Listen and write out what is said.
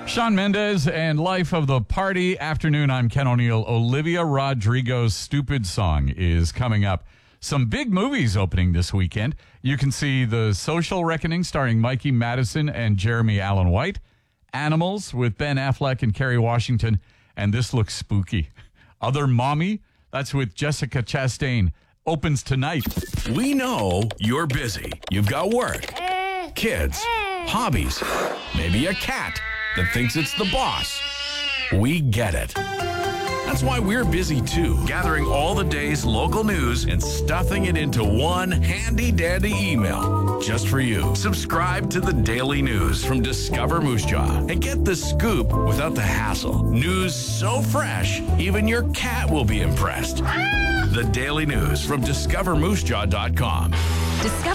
Shawn Mendes and Life of the Party. Afternoon, I'm Ken O'Neill. Olivia Rodrigo's Stupid Song is coming up. Some big movies opening this weekend. You can see The Social Reckoning starring Mikey Madison and Jeremy Allen White. Animals with Ben Affleck and Kerry Washington. And this looks spooky. Other Mommy, that's with Jessica Chastain, opens tonight. We know you're busy. You've got work, kids, hobbies, maybe a cat that thinks it's the boss. We get it. That's why we're busy too, gathering all the day's local news and stuffing it into one handy-dandy email just for you. Subscribe to the Daily News from Discover Moose Jaw and get the scoop without the hassle. News so fresh, even your cat will be impressed. The Daily News from discovermoosejaw.com. Discover